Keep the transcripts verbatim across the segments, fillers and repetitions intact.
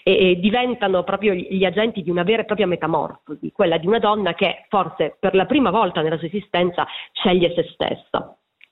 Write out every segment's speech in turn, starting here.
e, e diventano proprio gli agenti di una vera e propria metamorfosi, quella di una donna che forse per la prima volta nella sua esistenza sceglie se stessa.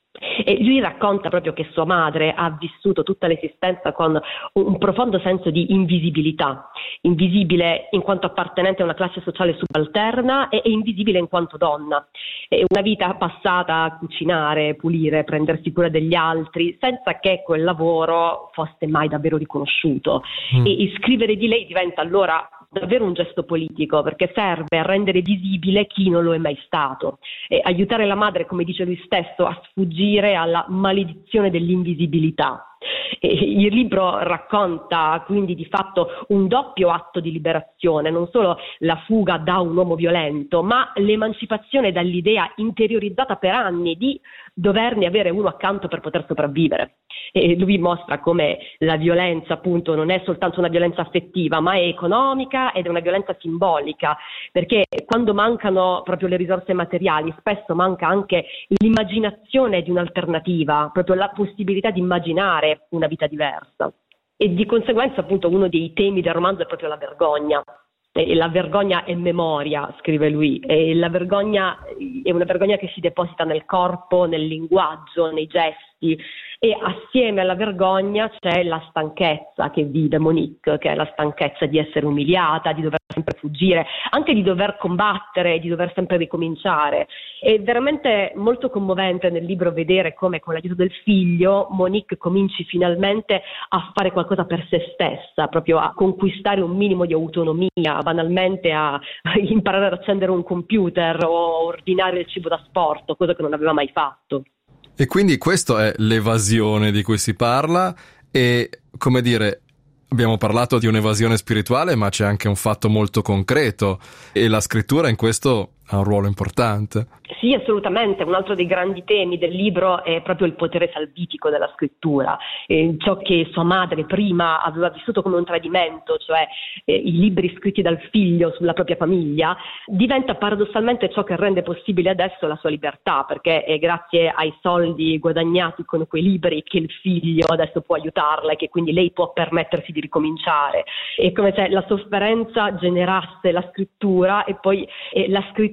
E lui racconta proprio che sua madre ha vissuto tutta l'esistenza con un profondo senso di invisibilità, invisibile in quanto appartenente a una classe sociale subalterna e invisibile in quanto donna. È una vita passata a cucinare, pulire, prendersi cura degli altri, senza che quel lavoro fosse mai davvero riconosciuto. Mm. E, e scrivere di lei diventa allora davvero un gesto politico, perché serve a rendere visibile chi non lo è mai stato, e aiutare la madre, come dice lui stesso, a sfuggire alla maledizione dell'invisibilità. E il libro racconta quindi di fatto un doppio atto di liberazione, non solo la fuga da un uomo violento, ma l'emancipazione dall'idea interiorizzata per anni di doverne avere uno accanto per poter sopravvivere. E lui mostra come la violenza appunto non è soltanto una violenza affettiva, ma è economica ed è una violenza simbolica, perché quando mancano proprio le risorse materiali spesso manca anche l'immaginazione di un'alternativa, proprio la possibilità di immaginare una vita diversa. E di conseguenza appunto uno dei temi del romanzo è proprio la vergogna. E la vergogna è memoria, scrive lui, e la vergogna è una vergogna che si deposita nel corpo, nel linguaggio, nei gesti, e assieme alla vergogna c'è la stanchezza che vive Monique, che è la stanchezza di essere umiliata, di dover sempre fuggire, anche di dover combattere, di dover sempre ricominciare. È veramente molto commovente nel libro vedere come con l'aiuto del figlio Monique cominci finalmente a fare qualcosa per se stessa, proprio a conquistare un minimo di autonomia, banalmente a imparare ad accendere un computer o ordinare il cibo da sport, cosa che non aveva mai fatto. E quindi questo è l'evasione di cui si parla e, come dire, abbiamo parlato di un'evasione spirituale, ma c'è anche un fatto molto concreto e la scrittura in questo ha un ruolo importante. Sì, assolutamente. Un altro dei grandi temi del libro è proprio il potere salvitico della scrittura, eh, ciò che sua madre prima aveva vissuto come un tradimento, cioè eh, i libri scritti dal figlio sulla propria famiglia, diventa paradossalmente ciò che rende possibile adesso la sua libertà, perché è grazie ai soldi guadagnati con quei libri che il figlio adesso può aiutarla e che quindi lei può permettersi di ricominciare. È come se la sofferenza generasse la scrittura e poi eh, la scrittura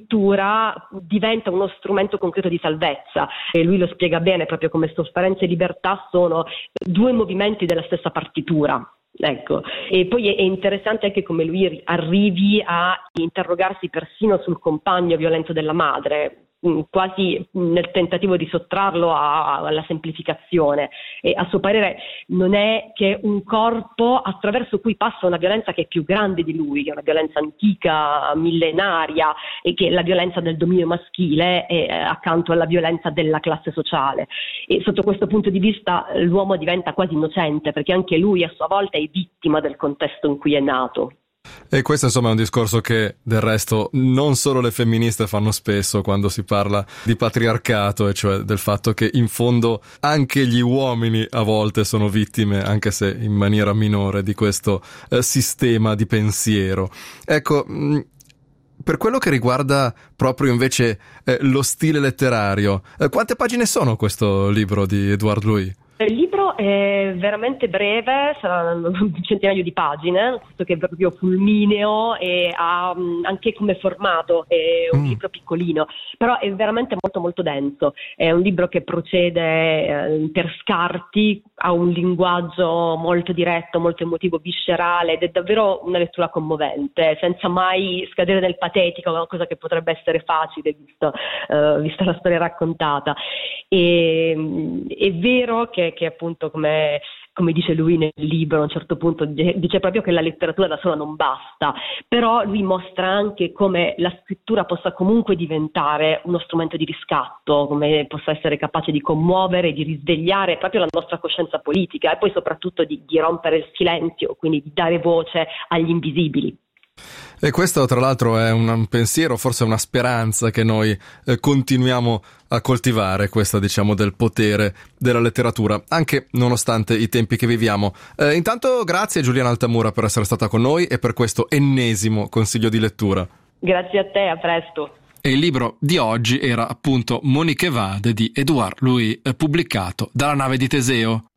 diventa uno strumento concreto di salvezza, e lui lo spiega bene proprio come sofferenza e libertà sono due movimenti della stessa partitura. Ecco, e poi è interessante anche come lui arrivi a interrogarsi persino sul compagno violento della madre, quasi nel tentativo di sottrarlo a, alla semplificazione, e a suo parere non è che un corpo attraverso cui passa una violenza che è più grande di lui, che è una violenza antica, millenaria, e che è la violenza del dominio maschile e, eh, accanto alla violenza della classe sociale. E sotto questo punto di vista l'uomo diventa quasi innocente, perché anche lui a sua volta è vittima del contesto in cui è nato. E questo insomma è un discorso che del resto non solo le femministe fanno spesso quando si parla di patriarcato, e cioè del fatto che in fondo anche gli uomini a volte sono vittime, anche se in maniera minore, di questo eh, sistema di pensiero. Ecco, mh, per quello che riguarda proprio invece eh, lo stile letterario, eh, quante pagine sono questo libro di Edouard Louis? Il libro è veramente breve, saranno un centinaio di pagine, questo che è proprio fulmineo e ha anche come formato è un mm. libro piccolino, però è veramente molto molto denso. È un libro che procede eh, per scarti, ha un linguaggio molto diretto, molto emotivo, viscerale, ed è davvero una lettura commovente, senza mai scadere nel patetico, una cosa che potrebbe essere facile visto, eh, vista la storia raccontata. E, è vero che che appunto come, come dice lui nel libro a un certo punto dice proprio che la letteratura da sola non basta, però lui mostra anche come la scrittura possa comunque diventare uno strumento di riscatto, come possa essere capace di commuovere, di risvegliare proprio la nostra coscienza politica e poi soprattutto di, di rompere il silenzio, quindi di dare voce agli invisibili. E questo tra l'altro è un pensiero, forse una speranza che noi eh, continuiamo a coltivare, questa diciamo del potere della letteratura, anche nonostante i tempi che viviamo. Eh, intanto grazie Giuliana Altamura per essere stata con noi e per questo ennesimo consiglio di lettura. Grazie a te, a presto. E il libro di oggi era appunto Monique Evade di Edouard Louis, pubblicato dalla Nave di Teseo.